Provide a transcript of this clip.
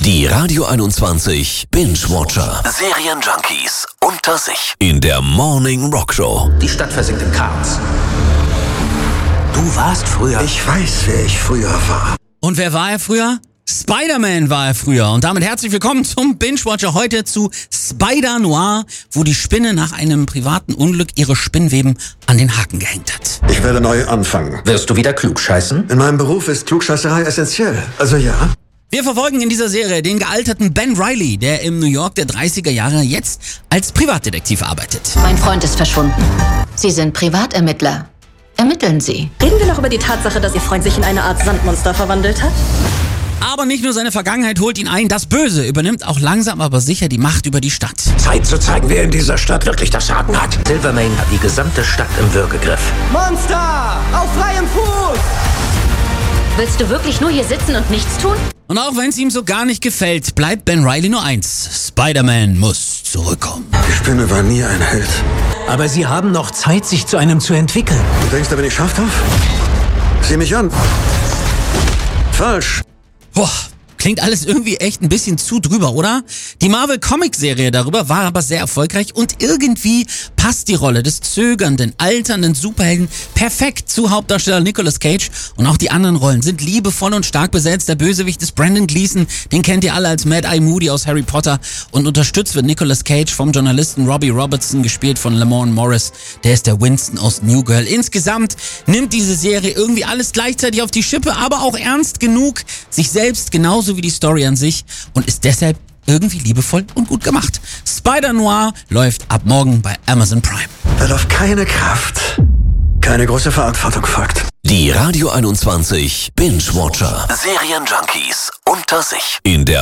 Die Radio 21 Binge-Watcher. Serienjunkies unter sich. In der Morning Rock Show. Die Stadt versinkt im Chaos. Du warst früher. Ich weiß, wer ich früher war. Und wer war er früher? Spider-Man war er früher. Und damit herzlich willkommen zum Binge-Watcher heute zu Spider-Noir, wo die Spinne nach einem privaten Unglück ihre Spinnweben an den Haken gehängt hat. Ich werde neu anfangen. Wirst du wieder klugscheißen? In meinem Beruf ist Klugscheißerei essentiell. Also ja. Wir verfolgen in dieser Serie den gealterten Ben Reilly, der im New York der 30er Jahre jetzt als Privatdetektiv arbeitet. Mein Freund ist verschwunden. Sie sind Privatermittler. Ermitteln Sie. Reden wir noch über die Tatsache, dass Ihr Freund sich in eine Art Sandmonster verwandelt hat? Aber nicht nur seine Vergangenheit holt ihn ein, das Böse übernimmt auch langsam aber sicher die Macht über die Stadt. Zeit zu zeigen, wer in dieser Stadt wirklich das Sagen hat. Silvermane hat die gesamte Stadt im Würgegriff. Monster! Auf freiem Fuß! Willst du wirklich nur hier sitzen und nichts tun? Und auch wenn es ihm so gar nicht gefällt, bleibt Ben Reilly nur eins. Spider-Man muss zurückkommen. Die Spinne war nie ein Held. Aber Sie haben noch Zeit, sich zu einem zu entwickeln. Du denkst, da bin ich scharf drauf? Sieh mich an. Falsch. Boah, klingt alles irgendwie echt ein bisschen zu drüber, oder? Die Marvel-Comic-Serie darüber war aber sehr erfolgreich und irgendwie passt die Rolle des zögernden, alternden Superhelden perfekt zu Hauptdarsteller Nicolas Cage und auch die anderen Rollen sind liebevoll und stark besetzt. Der Bösewicht ist Brendan Gleeson, den kennt ihr alle als Mad Eye Moody aus Harry Potter und unterstützt wird Nicolas Cage vom Journalisten Robbie Robertson, gespielt von Lamorne Morris, der ist der Winston aus New Girl. Insgesamt nimmt diese Serie irgendwie alles gleichzeitig auf die Schippe, aber auch ernst genug, sich selbst genauso wie die Story an sich und ist deshalb irgendwie liebevoll und gut gemacht. Spider-Noir läuft ab morgen bei Amazon Prime. Weil auf keine Kraft keine große Verantwortung folgt. Die Radio 21 Binge-Watcher. Serienjunkies unter sich. In der